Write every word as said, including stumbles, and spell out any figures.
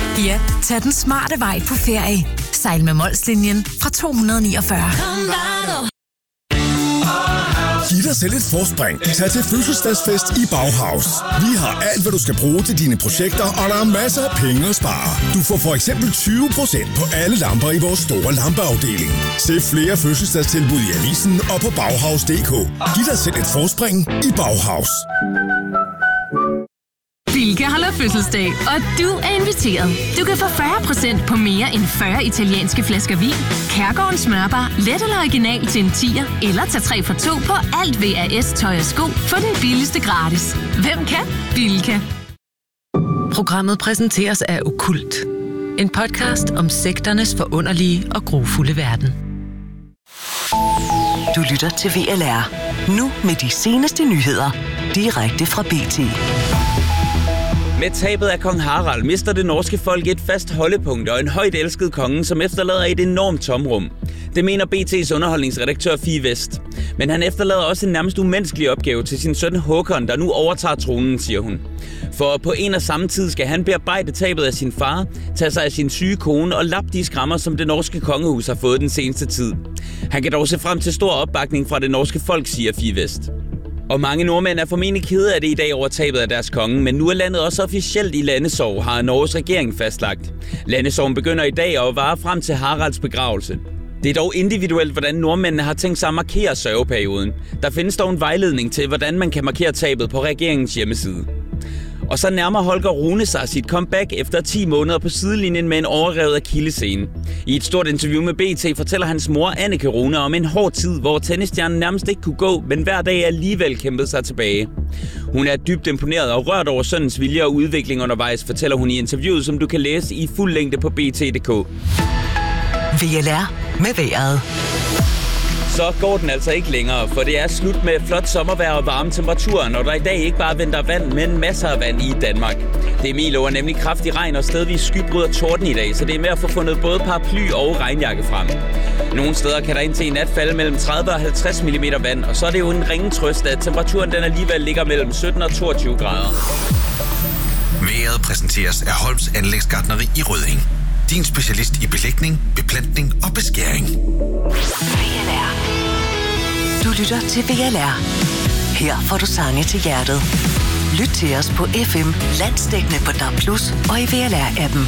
Ja, tag den smarte vej på ferie. Sejl med Molslinjen fra to hundrede niogfyrre. Giv dig selv et forspring. Tag til fødselsdagsfest i Bauhaus. Vi har alt, hvad du skal bruge til dine projekter, og der er masser af penge at spare. Du får for eksempel tyve procent på alle lamper i vores store lampeafdeling. Se flere fødselsdagstilbud i avisen og på Bauhaus punktum d k. Giv dig selv et forspring i Bauhaus. Bilka holder fødselsdag, og du er inviteret. Du kan få fyrre procent på mere end fyrre italienske flasker vin, Kærgårdens smørbar, let eller original til en tier, eller tag tre for to på alt V A S tøj og sko for den billigste gratis. Hvem kan? Bilka. Programmet præsenteres af Okkult. En podcast om sekternes forunderlige og grufulde verden. Du lytter til V L R. Nu med de seneste nyheder. Direkte fra B T. Med tabet af kong Harald mister det norske folk et fast holdepunkt og en højt elsket konge, som efterlader et enormt tomrum. Det mener B T's underholdningsredaktør Fie Vest. Men han efterlader også en nærmest umenneskelig opgave til sin søn Håkon, der nu overtager tronen, siger hun. For på en og samme tid skal han bearbejde tabet af sin far, tage sig af sin syge kone og lappe de skrammer, som det norske kongehus har fået den seneste tid. Han kan dog se frem til stor opbakning fra det norske folk, siger Fie Vest. Og mange nordmænd er formentlig kede af det i dag over tabet af deres konge, men nu er landet også officielt i landesorg, har Norges regering fastlagt. Landesorgen begynder i dag og varer frem til Haralds begravelse. Det er dog individuelt, hvordan nordmændene har tænkt sig at markere sørgeperioden. Der findes dog en vejledning til, hvordan man kan markere tabet på regeringens hjemmeside. Og så nærmer Holger Rune sig sit comeback efter ti måneder på sidelinjen med en overrevet akillessene. I et stort interview med B T fortæller hans mor Anneke Rune om en hård tid, hvor tennisstjernen nærmest ikke kunne gå, men hver dag alligevel kæmpede sig tilbage. Hun er dybt imponeret og rørt over sønnens vilje og udvikling undervejs, fortæller hun i interviewet, som du kan læse i fuld længde på B T punktum d k. V L R med vejret. Så går den altså ikke længere, for det er slut med flot sommervejr og varme temperaturer, når der i dag ikke bare venter vand, men masser af vand i Danmark. Det Emil lover nemlig kraftig regn og stedvis skybrud og torden i dag, så det er med at få fundet både paraply og regnjakke frem. Nogle steder kan der indtil i nat falde mellem tredive og halvtreds millimeter vand, og så er det jo en ringe trøst, at temperaturen den alligevel ligger mellem sytten og toogtyve grader. Vejret præsenteres af Holms Anlægsgartneri i Rødding. Din specialist i belægning, beplantning og beskæring. V L R. Du lytter til V L R. Her får du sange til hjertet. Lyt til os på F M, landsdækkende på D A B plus, og i V L R-appen.